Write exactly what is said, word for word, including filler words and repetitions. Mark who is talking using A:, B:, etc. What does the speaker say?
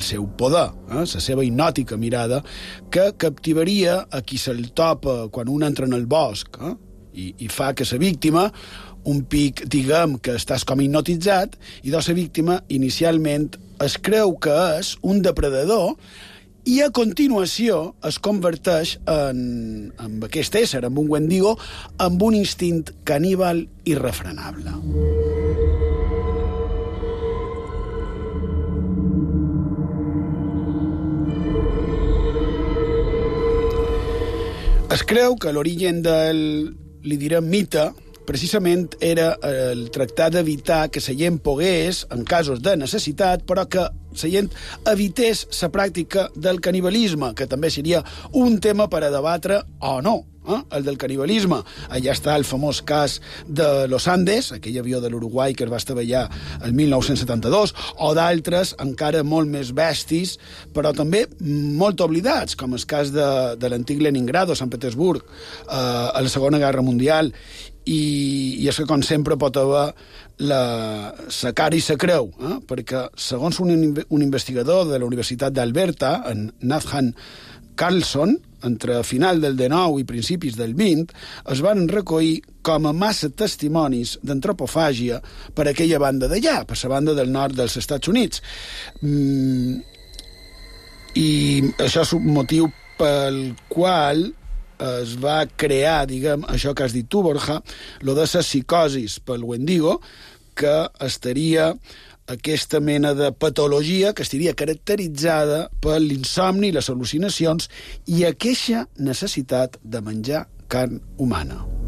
A: seu poder, eh? la seva hipnòtica mirada, que captivaria a qui se'l topa quan un entra en el bosc, eh? I, i fa que la víctima, un pic, diguem, que estàs com hipnotitzat, i de la víctima inicialment es creu que és un depredador i a continuació es converteix en, en aquest ésser, en un Wendigo, amb un instint caníbal irrefrenable. Es creu que l'origen del, li direm, mite, precisament era el tractar d'evitar que la gent pogués, en casos de necessitat, però que la gent evités la pràctica del canibalisme, que també seria un tema per a debatre o no, eh? El del canibalisme. Allà està el famós cas de Los Andes, aquell avió de l'Uruguai que es va estavellar el mil nou-cents setanta-dos, o d'altres encara molt més bestis, però també molt oblidats, com el cas de, de l'antic Leningrado, Sant Petersburg, eh, a la Segona Guerra Mundial, i, i és que, com sempre, pot haver la, la cara i la creu, eh? Perquè, segons un, un investigador de la Universitat d'Alberta, en Nathan Carlson, entre final del dinou i principis del vint, es van recollir com a massa testimonis d'antropofàgia per aquella banda d'allà, per la banda del nord dels Estats Units. Mm, I això és un motiu pel qual es va crear, diguem, això que has dit tu, Borja, lo de la psicosis pel Wendigo, que estaria aquesta mena de patologia que estaria caracteritzada per l'insomni, les al·lucinacions i aquesta necessitat de menjar carn humana.